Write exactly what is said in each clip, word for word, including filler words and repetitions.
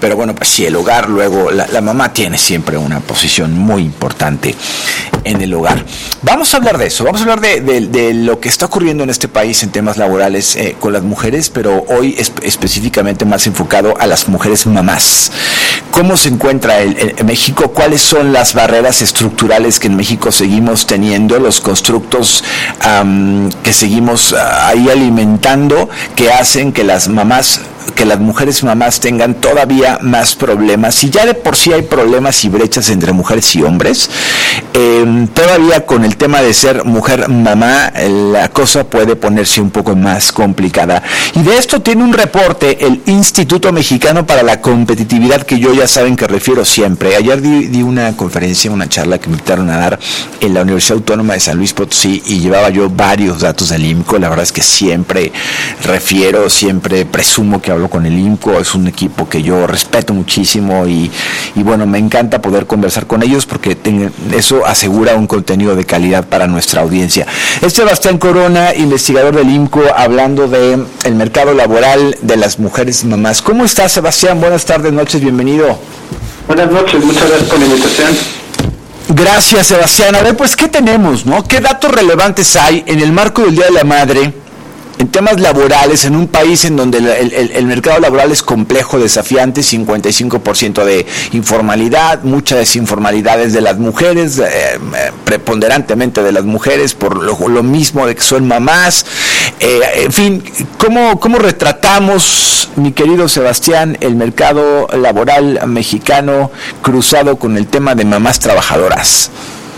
pero bueno, pues sí, el hogar, luego la, la mamá tiene siempre una posición muy importante en el hogar. Vamos a hablar de eso, vamos a hablar de, de, de lo que está ocurriendo en este país en temas laborales eh, con las mujeres, pero hoy es, específicamente más enfocado a las mujeres mamás. ¿Cómo se encuentra el, el, en México? ¿Cuáles son las barreras estructurales que en México seguimos teniendo, los constructos um, que seguimos uh, ahí alimentando, que hacen que las mamás, que las mujeres mamás tengan todavía más problemas? Si ya de por sí hay problemas y brechas entre mujeres y hombres, eh, todavía con el tema de ser mujer mamá, la cosa puede ponerse un poco más complicada. Y de esto tiene un reporte el Instituto Mexicano para la Competitividad, que yo ya saben que refiero siempre. Ayer di, di una conferencia, una charla que me invitaron a dar en la Universidad Autónoma de San Luis Potosí, y llevaba yo varios datos del I M C O. La verdad es que siempre refiero, siempre presumo que hablo con el I M C O. Es un equipo que yo respeto muchísimo y, y bueno, me encanta poder conversar con ellos porque ten, eso asegura un contenido de calidad para nuestra audiencia. Es Sebastián Corona, investigador del I M C O, hablando de el mercado laboral de las mujeres mamás. ¿Cómo estás, Sebastián? Buenas tardes, noches, bienvenido. Buenas noches, muchas gracias por la invitación. Gracias, Sebastián. A ver, pues, ¿qué tenemos, no? ¿Qué datos relevantes hay en el marco del Día de la Madre, en temas laborales, en un país en donde el, el, el mercado laboral es complejo, desafiante, cincuenta y cinco por ciento de informalidad, mucha desinformalidad es de las mujeres, eh, preponderantemente de las mujeres, por lo, lo mismo de que son mamás, eh, en fin, ¿cómo, ¿cómo retratamos, mi querido Sebastián, el mercado laboral mexicano cruzado con el tema de mamás trabajadoras?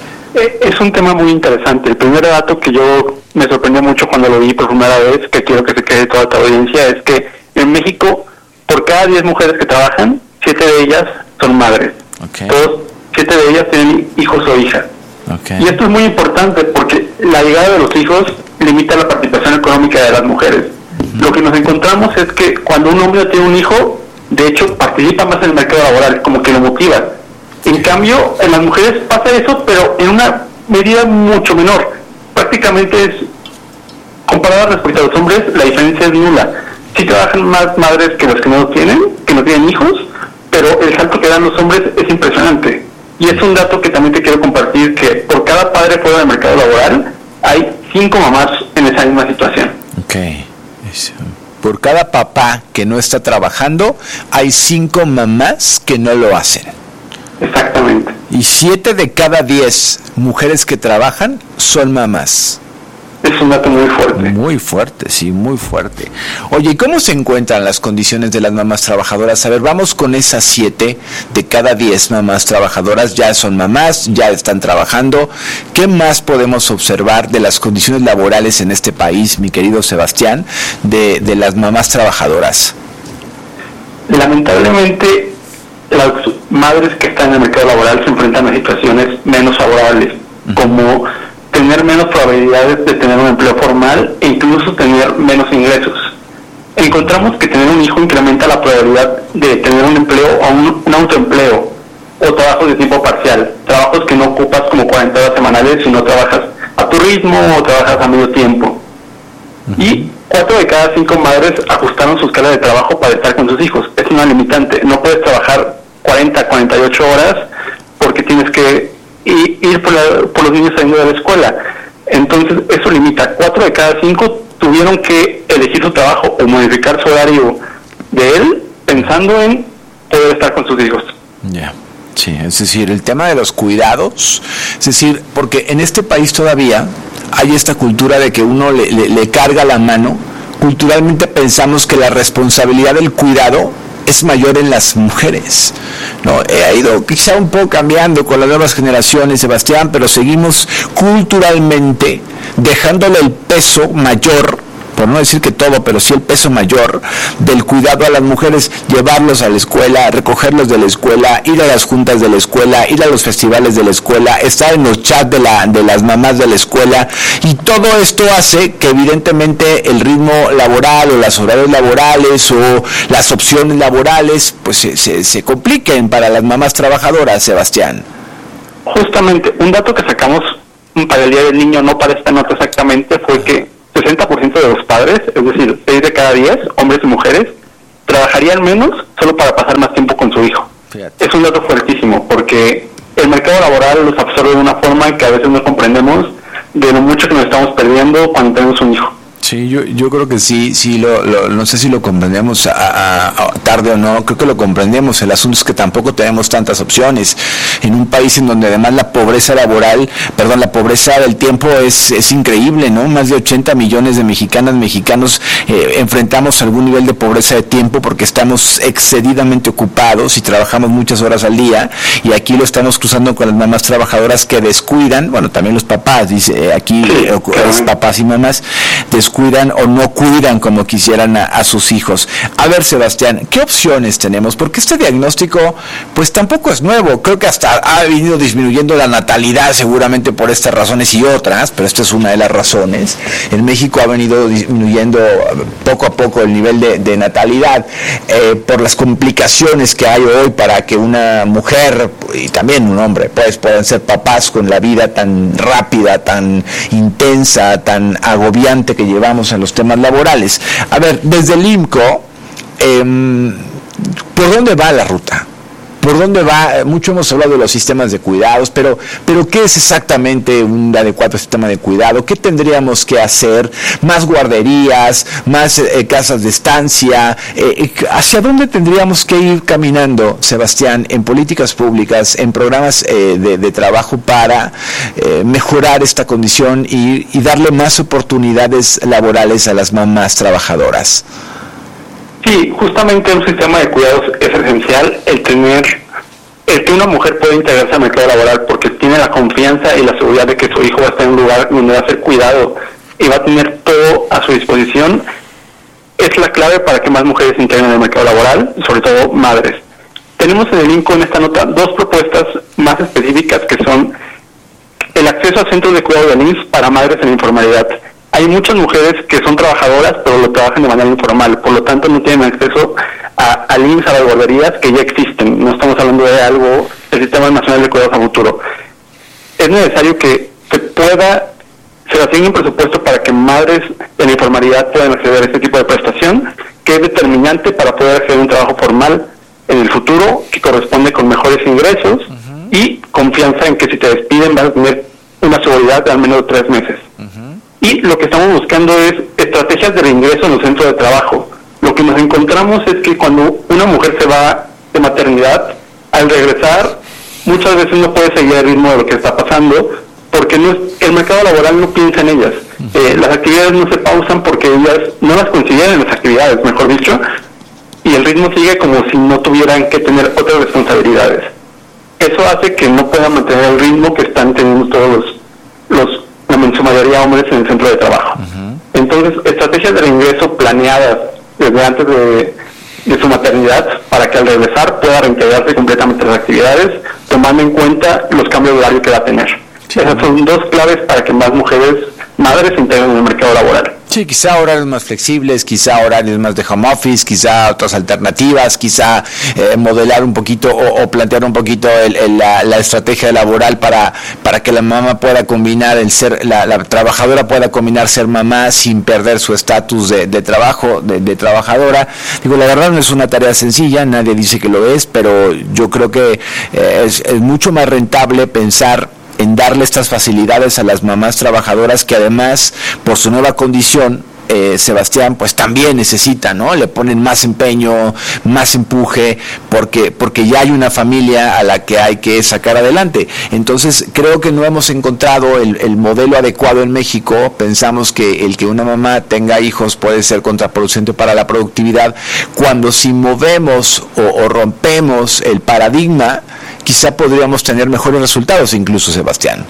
Es un tema muy interesante. El primer dato que yo me sorprendió mucho cuando lo vi por primera vez, que quiero que se quede toda tu audiencia, es que en México, por cada diez mujeres que trabajan, siete de ellas son madres. Okay. Todos, siete de ellas tienen hijos o hijas. Okay. Y esto es muy importante porque la llegada de los hijos limita la participación económica de las mujeres. Uh-huh. Lo que nos encontramos es que cuando un hombre tiene un hijo, de hecho participa más en el mercado laboral, como que lo motiva. En cambio, en las mujeres pasa eso, pero en una medida mucho menor. Prácticamente es, comparado respecto a los hombres, la diferencia es nula. Sí trabajan más madres que los que no tienen, que no tienen hijos, pero el salto que dan los hombres es impresionante. Y es un dato que también te quiero compartir, que por cada padre fuera del mercado laboral, hay cinco mamás en esa misma situación. Ok. Por cada papá que no está trabajando, hay cinco mamás que no lo hacen. Exactamente. Y siete de cada diez mujeres que trabajan son mamás. Es un dato muy fuerte. Muy fuerte, sí, muy fuerte. Oye, ¿y cómo se encuentran las condiciones de las mamás trabajadoras? A ver, vamos con esas siete de cada diez mamás trabajadoras. Ya son mamás, ya están trabajando. ¿Qué más podemos observar de las condiciones laborales en este país, mi querido Sebastián, de, de las mamás trabajadoras? Lamentablemente, las madres que están en el mercado laboral se enfrentan a situaciones menos favorables, uh-huh. como tener menos probabilidades de tener un empleo formal e incluso tener menos ingresos. Encontramos que tener un hijo incrementa la probabilidad de tener un empleo o un, un autoempleo o trabajos de tiempo parcial, trabajos que no ocupas como cuarenta horas semanales, sino trabajas a tu ritmo o trabajas a medio tiempo. Uh-huh. Y cuatro de cada cinco madres ajustaron su escala de trabajo para estar con sus hijos. Es una limitante. No puedes trabajar cuarenta, cuarenta y ocho horas porque tienes que ir, ir por, la, por los niños saliendo de la escuela. Entonces, eso limita. Cuatro de cada cinco tuvieron que elegir su trabajo o modificar su horario de él pensando en poder estar con sus hijos. Ya. Yeah. Sí, es decir, el tema de los cuidados, es decir, porque en este país todavía hay esta cultura de que uno le, le, le carga la mano. Culturalmente pensamos que la responsabilidad del cuidado es mayor en las mujeres, ¿no? Ha ido quizá un poco cambiando con las nuevas generaciones, Sebastián, pero seguimos culturalmente dejándole el peso mayor, por no decir que todo, pero sí el peso mayor del cuidado a las mujeres, llevarlos a la escuela, recogerlos de la escuela, ir a las juntas de la escuela, ir a los festivales de la escuela, estar en los chats de, la, de las mamás de la escuela, y todo esto hace que evidentemente el ritmo laboral o las horarios laborales o las opciones laborales pues se, se, se compliquen para las mamás trabajadoras, Sebastián. Justamente, un dato que sacamos para el Día del Niño, no para esta nota exactamente, fue que sesenta por ciento de los padres, es decir, seis de cada diez, hombres y mujeres, trabajarían menos solo para pasar más tiempo con es un dato fuertísimo, porque el mercado laboral los absorbe de una forma que a veces no comprendemos de lo mucho que nos estamos perdiendo cuando tenemos un hijo. Sí, yo, yo creo que sí, sí lo, lo, no sé si lo comprendemos a, a, a tarde o no, creo que lo comprendemos. El asunto es que tampoco tenemos tantas opciones. En un país en donde además la pobreza laboral, perdón, la pobreza del tiempo es, es increíble, ¿no? Más de ochenta millones de mexicanas, mexicanos eh, enfrentamos algún nivel de pobreza de tiempo porque estamos excedidamente ocupados y trabajamos muchas horas al día, y aquí lo estamos cruzando con las mamás trabajadoras que descuidan, bueno, también los papás, dice aquí, sí, eh, claro. es papás y mamás, descuidan cuidan o no cuidan como quisieran a, a sus hijos. A ver, Sebastián, ¿qué opciones tenemos? Porque este diagnóstico pues tampoco es nuevo, creo que hasta ha venido disminuyendo la natalidad seguramente por estas razones y otras, pero esta es una de las razones. En México ha venido disminuyendo poco a poco el nivel de, de natalidad eh, por las complicaciones que hay hoy para que una mujer y también un hombre pues puedan ser papás con la vida tan rápida, tan intensa, tan agobiante que llevamos en los temas laborales. A ver, desde el I M C O, eh, ¿por dónde va la ruta? ¿Por dónde va? Mucho hemos hablado de los sistemas de cuidados, pero, pero ¿qué es exactamente un adecuado sistema de cuidado? ¿Qué tendríamos que hacer? ¿Más guarderías? ¿Más eh, casas de estancia? Eh, ¿Hacia dónde tendríamos que ir caminando, Sebastián, en políticas públicas, en programas eh, de, de trabajo para eh, mejorar esta condición y, y darle más oportunidades laborales a las mamás trabajadoras? Sí, justamente un sistema de cuidados es esencial el tener, el que una mujer pueda integrarse al mercado laboral porque tiene la confianza y la seguridad de que su hijo va a estar en un lugar donde va a ser cuidado y va a tener todo a su disposición, es la clave para que más mujeres se integren al mercado laboral, sobre todo madres. Tenemos en el I M C O en esta nota dos propuestas más específicas que son el acceso a centros de cuidado del I M S S para madres en la informalidad. Hay muchas mujeres que son trabajadoras, pero lo trabajan de manera informal, por lo tanto no tienen acceso a, al I M S S, a las guarderías que ya existen. No estamos hablando de algo del Sistema Nacional de Cuidados a futuro. Es necesario que se pueda, se asigne un presupuesto para que madres en la informalidad puedan acceder a este tipo de prestación, que es determinante para poder acceder a un trabajo formal en el futuro, que corresponde con mejores ingresos uh-huh. y confianza en que si te despiden vas a tener una seguridad de al menos tres meses. Uh-huh. Y lo que estamos buscando es estrategias de reingreso en los centros de trabajo. Lo que nos encontramos es que cuando una mujer se va de maternidad, al regresar, muchas veces no puede seguir el ritmo de lo que está pasando, porque no es, el mercado laboral no piensa en ellas. Eh, las actividades no se pausan porque ellas no las consideran las actividades, mejor dicho, y el ritmo sigue como si no tuvieran que tener otras responsabilidades. Eso hace que no puedan mantener el ritmo que están teniendo todos los, los en su mayoría hombres en el centro de trabajo. Uh-huh. Entonces, estrategias de reingreso planeadas desde antes de, de su maternidad para que al regresar pueda reintegrarse completamente a las actividades, tomando en cuenta los cambios de horario que va a tener. Sí. Esas son dos claves para que más mujeres, madres, se integren en el mercado laboral. Sí, quizá horarios más flexibles, quizá horarios más de home office, quizá otras alternativas, quizá eh, modelar un poquito o, o plantear un poquito el, el, la, la estrategia laboral para para que la mamá pueda combinar el ser, la, la trabajadora pueda combinar ser mamá sin perder su estatus de, de trabajo, de, de trabajadora. Digo, la verdad no es una tarea sencilla, nadie dice que lo es, pero yo creo que eh, es, es mucho más rentable pensar en darle estas facilidades a las mamás trabajadoras que además, por su nueva condición, eh, Sebastián, pues también necesitan, ¿no? Le ponen más empeño, más empuje, porque porque ya hay una familia a la que hay que sacar adelante. Entonces, creo que no hemos encontrado el, el modelo adecuado en México. Pensamos que el que una mamá tenga hijos puede ser contraproducente para la productividad, cuando si movemos o, o rompemos el paradigma, quizá podríamos tener mejores resultados incluso, Sebastián.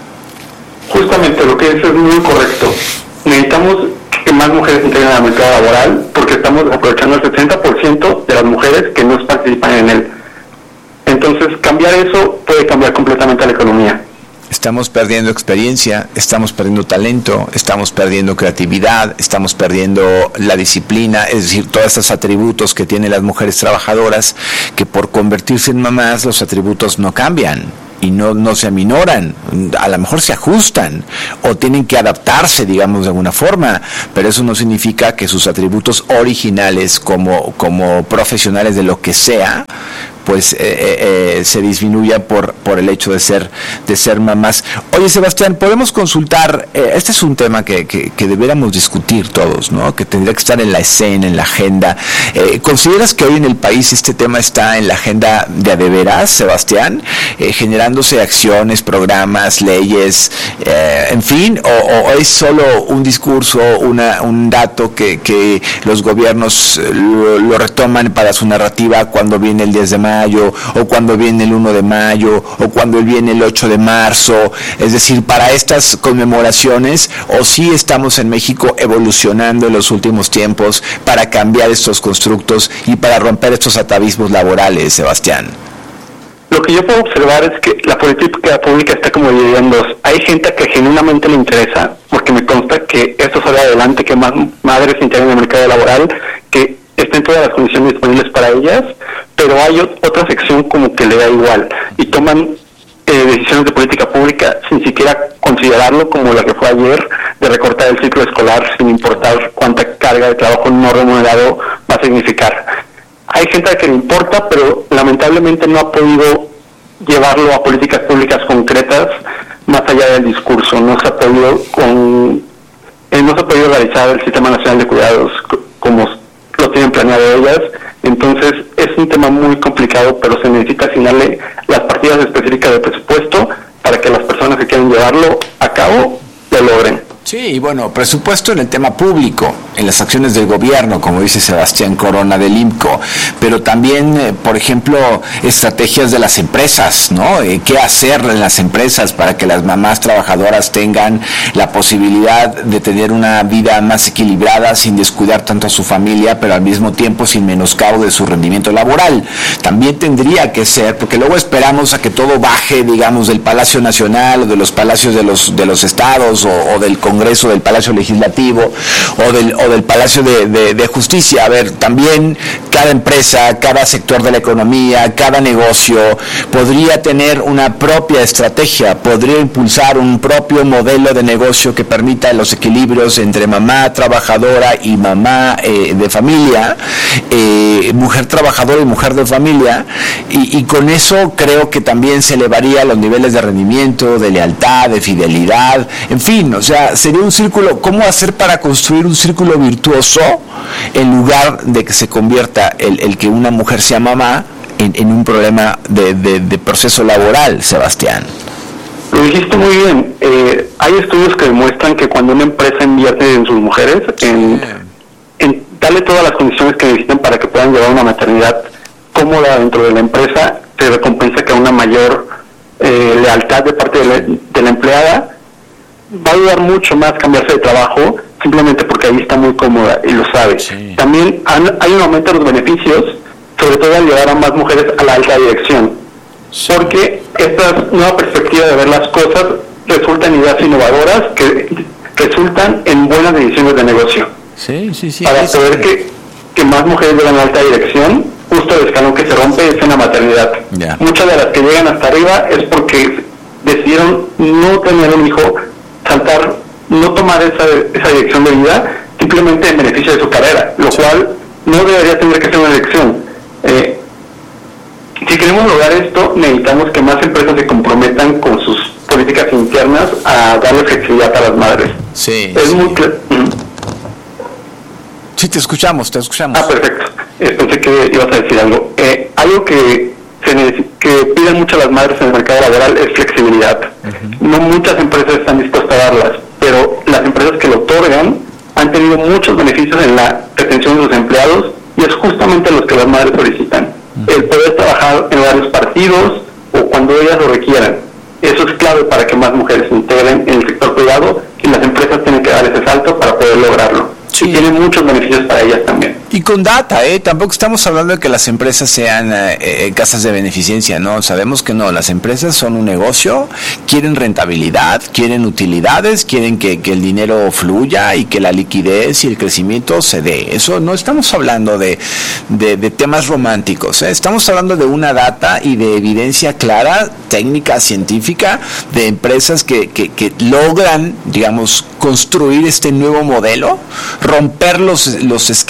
Justamente lo que dices es muy correcto. Necesitamos que más mujeres se integren al mercado laboral porque estamos aprovechando el sesenta por ciento de las mujeres que no participan en él. Entonces, cambiar eso puede cambiar completamente la economía. Estamos perdiendo experiencia, estamos perdiendo talento, estamos perdiendo creatividad, estamos perdiendo la disciplina, es decir, todos estos atributos que tienen las mujeres trabajadoras, que por convertirse en mamás los atributos no cambian y no, no se aminoran, a lo mejor se ajustan o tienen que adaptarse, digamos, de alguna forma, pero eso no significa que sus atributos originales como, como profesionales de lo que sea, pues eh, eh, se disminuya por por el hecho de ser de ser mamás. Oye, Sebastián, podemos consultar, eh, este es un tema que, que, que deberíamos discutir todos, ¿no? Que tendría que estar en la escena, en la agenda. Eh, ¿Consideras que hoy en el país este tema está en la agenda de a de veras, Sebastián? Eh, generándose acciones, programas, leyes, eh, en fin, o, o es solo un discurso, una, un dato que, que los gobiernos lo, lo retoman para su narrativa cuando viene el diez de mayo, o cuando viene el uno de mayo, o cuando viene el ocho de marzo, es decir, para estas conmemoraciones, o sí estamos en México evolucionando en los últimos tiempos para cambiar estos constructos y para romper estos atavismos laborales, Sebastián? Lo que yo puedo observar es que la política pública está como dividida en dos. Hay gente que genuinamente le interesa, porque me consta que esto sale adelante, que más madres se integren en el mercado laboral, que estén todas las condiciones disponibles para ellas, pero hay otra sección como que le da igual y toman eh, decisiones de política pública sin siquiera considerarlo, como la que fue ayer, de recortar el ciclo escolar sin importar cuánta carga de trabajo no remunerado va a significar. Hay gente a la que le importa, pero lamentablemente no ha podido llevarlo a políticas públicas concretas más allá del discurso. No se ha podido con, eh, no se ha podido realizar el Sistema Nacional de Cuidados como lo tienen planeado ellas. Entonces es un tema muy complicado, pero se necesita asignarle las partidas específicas de presupuesto para que las personas que quieran llevarlo a cabo lo logren. Sí, y bueno, presupuesto en el tema público, en las acciones del gobierno, como dice Sebastián Corona del I M C O, pero también, eh, por ejemplo, estrategias de las empresas, ¿no? Eh, ¿Qué hacer en las empresas para que las mamás trabajadoras tengan la posibilidad de tener una vida más equilibrada sin descuidar tanto a su familia, pero al mismo tiempo sin menoscabo de su rendimiento laboral? También tendría que ser, porque luego esperamos a que todo baje, digamos, del Palacio Nacional o de los palacios de los de los estados o, o del Congreso, del Palacio Legislativo o del, o del Palacio de, de, de Justicia. A ver, también cada empresa, cada sector de la economía, cada negocio podría tener una propia estrategia, podría impulsar un propio modelo de negocio que permita los equilibrios entre mamá trabajadora y mamá eh, de familia, eh, mujer trabajadora y mujer de familia, y, y con eso creo que también se elevaría los niveles de rendimiento, de lealtad, de fidelidad, en fin, o sea, sería un círculo. ¿Cómo hacer para construir un círculo virtuoso en lugar de que se convierta el, el que una mujer sea mamá en, en un problema de, de, de proceso laboral, Sebastián? Lo dijiste muy bien. Eh, hay estudios que demuestran que cuando una empresa invierte en sus mujeres, en, en darle todas las condiciones que necesitan para que puedan llevar una maternidad cómoda dentro de la empresa, se recompensa que una mayor eh, lealtad de parte de la, de la empleada. Va a ayudar mucho más cambiarse de trabajo simplemente porque ahí está muy cómoda y lo sabe. Sí. También han, hay un aumento de los beneficios, sobre todo al llevar a más mujeres a la alta dirección, sí. Porque esta nueva perspectiva de ver las cosas resulta en ideas innovadoras que resultan en buenas decisiones de negocio. Sí, sí, sí. Para poder que, que más mujeres llegan a la alta dirección, justo el escalón que se rompe es en la maternidad. Yeah. Muchas de las que llegan hasta arriba es porque decidieron no tener un hijo, saltar, no tomar esa, esa dirección de vida simplemente en beneficio de su carrera, lo cual no debería tener que ser una elección. Eh, si queremos lograr esto, necesitamos que más empresas se comprometan con sus políticas internas a darle flexibilidad a las madres. Sí. Es sí. muy cl- Sí, te escuchamos, te escuchamos. Ah, perfecto. Eh, pensé que ibas a decir algo. Eh, algo que se neces- que piden mucho las madres en el mercado laboral es flexibilidad. Uh-huh. No muchas empresas están dispuestas a darlas, pero las empresas que lo otorgan han tenido muchos beneficios en la retención de sus empleados y es justamente los que las madres solicitan. Uh-huh. El poder trabajar en varios partidos o cuando ellas lo requieran. Eso es clave para que más mujeres se integren en el sector privado y las empresas tienen que dar ese salto para poder lograrlo. Sí. Y tiene muchos beneficios para ellas también. Y con data, ¿eh? Tampoco estamos hablando de que las empresas sean eh, eh, casas de beneficencia, ¿no? Sabemos que no, las empresas son un negocio, quieren rentabilidad, quieren utilidades, quieren que, que el dinero fluya y que la liquidez y el crecimiento se dé. Eso no estamos hablando de, de, de temas románticos, ¿eh? Estamos hablando de una data y de evidencia clara, técnica, científica, de empresas que, que, que logran, digamos, construir este nuevo modelo, romper los, los esquemas tradicionales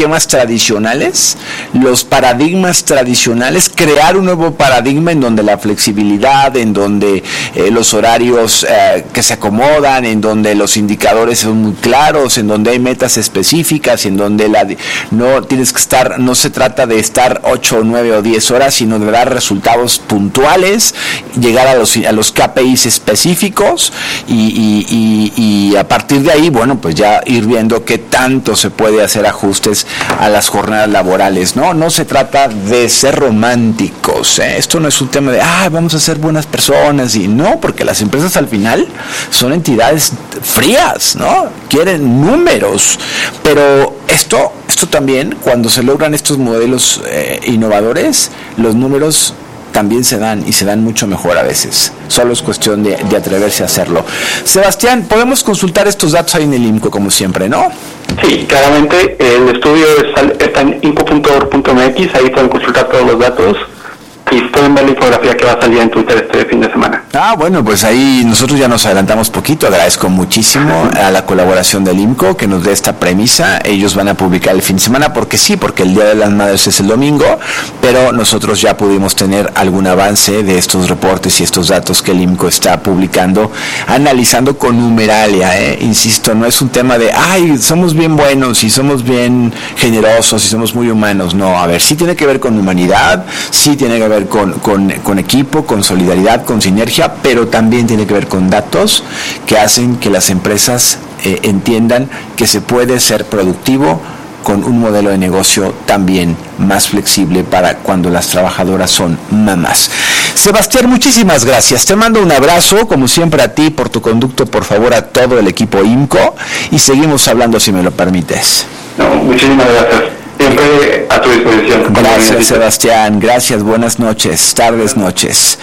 tradicionales, los paradigmas tradicionales, crear un nuevo paradigma en donde la flexibilidad, en donde eh, los horarios eh, que se acomodan, en donde los indicadores son muy claros, en donde hay metas específicas, en donde la, no tienes que estar, no se trata de estar ocho, nueve o diez horas, sino de dar resultados puntuales, llegar a los, a los K P Is específicos y, y, y, y a partir de ahí, bueno, pues ya ir viendo qué tanto se puede hacer ajustes a las jornadas laborales, ¿no? No se trata de ser románticos, ¿eh? Esto no es un tema de, ah, vamos a ser buenas personas, y no, porque las empresas al final son entidades frías, ¿no? Quieren números, pero esto, esto también, cuando se logran estos modelos eh, innovadores, los números también se dan y se dan mucho mejor a veces. Solo es cuestión de, de atreverse a hacerlo. Sebastián, podemos consultar estos datos ahí en el IMCO como siempre, ¿no? Sí, claramente. El estudio está en inco punto org punto m x, ahí pueden consultar todos los datos y pueden ver la infografía que va a salir en Twitter este fin de semana. Ah, bueno, pues ahí nosotros ya nos adelantamos poquito. Agradezco muchísimo a la colaboración del IMCO que nos dé esta premisa. Ellos van a publicar el fin de semana porque sí, porque el Día de las Madres es el domingo, pero nosotros ya pudimos tener algún avance de estos reportes y estos datos que el IMCO está publicando, analizando con numeralia, ¿eh? Insisto, no es un tema de, ay, somos bien buenos y somos bien generosos y somos muy humanos. No, a ver, sí tiene que ver con humanidad, sí tiene que ver Con, con, con equipo, con solidaridad, con sinergia, pero también tiene que ver con datos que hacen que las empresas eh, entiendan que se puede ser productivo con un modelo de negocio también más flexible para cuando las trabajadoras son mamás. Sebastián, muchísimas gracias. Te mando un abrazo, como siempre a ti, por tu conducto, por favor a todo el equipo IMCO, y seguimos hablando si me lo permites. No, muchísimas gracias. Siempre a tu disposición. Gracias, Sebastián. Gracias. Buenas noches, tardes, noches.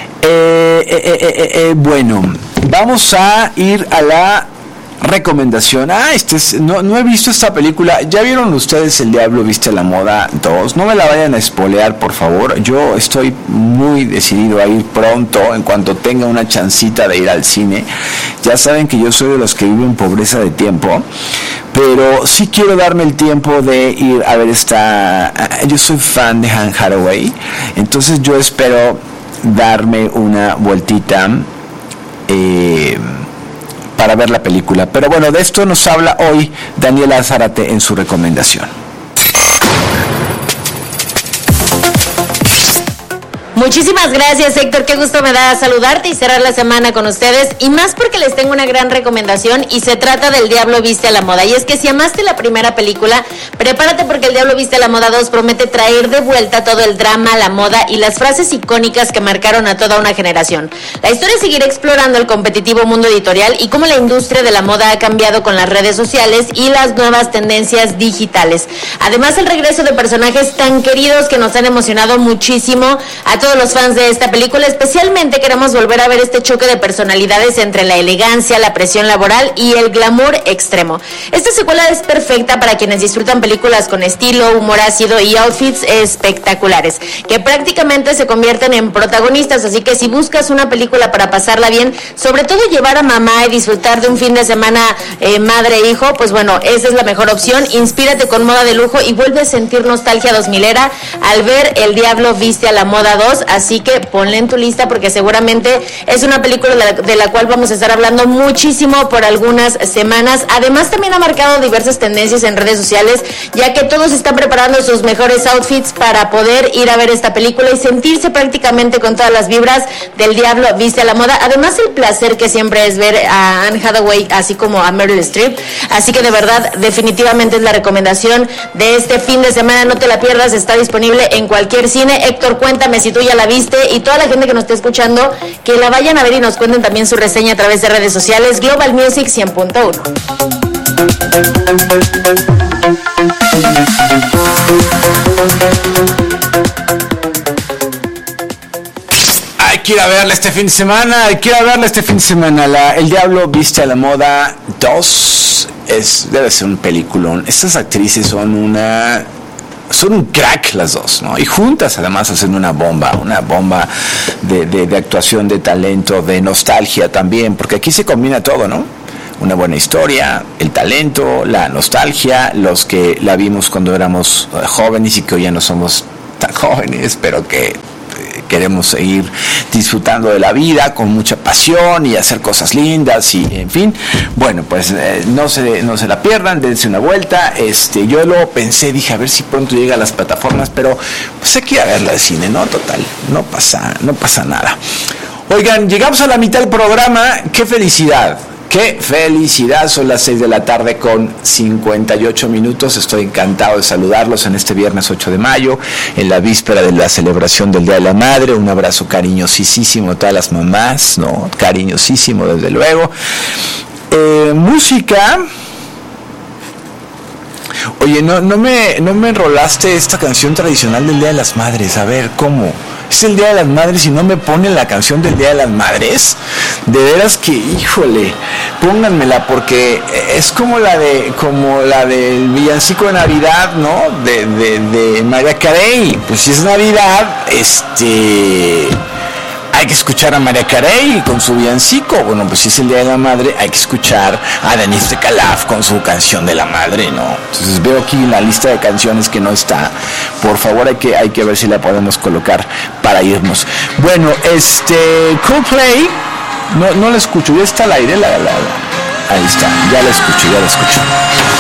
Eh, eh, eh, eh, eh, bueno, vamos a ir a la recomendación. Ah, este es, no, no he visto esta película. ¿Ya vieron ustedes El Diablo Viste a la Moda dos? No me la vayan a spoilear, por favor. Yo estoy muy decidido a ir pronto, en cuanto tenga una chancita de ir al cine. Ya saben que yo soy de los que viven pobreza de tiempo, pero sí quiero darme el tiempo de ir a ver esta... Yo soy fan de Anne Hathaway, entonces yo espero darme una vueltita eh, para ver la película. Pero bueno, de esto nos habla hoy Daniela Zárate en su recomendación. Muchísimas gracias, Héctor, qué gusto me da saludarte y cerrar la semana con ustedes, y más porque les tengo una gran recomendación y se trata del Diablo Viste a la Moda. Y es que si amaste la primera película, prepárate porque el Diablo Viste a la Moda dos promete traer de vuelta todo el drama, la moda y las frases icónicas que marcaron a toda una generación. La historia seguirá explorando el competitivo mundo editorial y cómo la industria de la moda ha cambiado con las redes sociales y las nuevas tendencias digitales. Además, el regreso de personajes tan queridos que nos han emocionado muchísimo a todos los fans de esta película. Especialmente queremos volver a ver este choque de personalidades entre la elegancia, la presión laboral y el glamour extremo. Esta secuela es perfecta para quienes disfrutan películas con estilo, humor ácido y outfits espectaculares, que prácticamente se convierten en protagonistas. Así que si buscas una película para pasarla bien, sobre todo llevar a mamá y disfrutar de un fin de semana eh, madre-hijo, pues bueno, esa es la mejor opción. Inspírate con moda de lujo y vuelve a sentir nostalgia dos milera al ver El Diablo Viste a la Moda dos. Así que ponle en tu lista porque seguramente es una película de la, de la cual vamos a estar hablando muchísimo por algunas semanas. Además, también ha marcado diversas tendencias en redes sociales, ya que todos están preparando sus mejores outfits para poder ir a ver esta película y sentirse prácticamente con todas las vibras del Diablo Viste a la Moda. Además, el placer que siempre es ver a Anne Hathaway, así como a Meryl Streep. Así que de verdad, definitivamente es la recomendación de este fin de semana. No te la pierdas, está disponible en cualquier cine. Héctor, cuéntame si tú ya la viste, y toda la gente que nos esté escuchando, que la vayan a ver y nos cuenten también su reseña a través de redes sociales. Global Music cien punto uno. Hay que ir a verla este fin de semana, hay que ir a verla este fin de semana. La, El Diablo Viste a la Moda dos es, debe ser un peliculón. Estas actrices son una... son un crack las dos, ¿no? Y juntas además hacen una bomba, una bomba de, de, de actuación, de talento, de nostalgia también, porque aquí se combina todo, ¿no? una buena historia, el talento, la nostalgia, los que la vimos cuando éramos jóvenes y que hoy ya no somos tan jóvenes, pero que queremos seguir disfrutando de la vida con mucha pasión y hacer cosas lindas y en fin. Bueno, pues eh, no se no se la pierdan, dense una vuelta. Este, yo lo pensé, dije a ver si pronto llega a las plataformas, pero pues hay que ir a verla de cine, ¿no? Total, no pasa, no pasa nada. Oigan, llegamos a la mitad del programa. ¡Qué felicidad! ¡Qué felicidad! Son las seis de la tarde con cincuenta y ocho minutos. Estoy encantado de saludarlos en este viernes ocho de mayo, en la víspera de la celebración del Día de la Madre. Un abrazo cariñosísimo a todas las mamás, ¿no? Cariñosísimo, desde luego. Eh, música. Oye, no, no me, no me enrolaste esta canción tradicional del Día de las Madres. A ver, ¿cómo? Es el Día de las Madres y no me ponen la canción del Día de las Madres. De veras que, híjole, pónganmela porque es como la de, como la del villancico de Navidad, ¿no? De, de, de Mariah Carey. Pues si es Navidad, este... hay que escuchar a Mariah Carey con su villancico. Bueno, pues si es el Día de la Madre, hay que escuchar a Denise de Calaf con su canción de la madre, ¿no? Entonces veo aquí la lista de canciones que no está. Por favor, hay que, hay que ver si la podemos colocar para irnos. Bueno, este Coldplay, no, no la escucho, ya está al aire, la, la, la. Ahí está, ya la escucho, ya la escucho.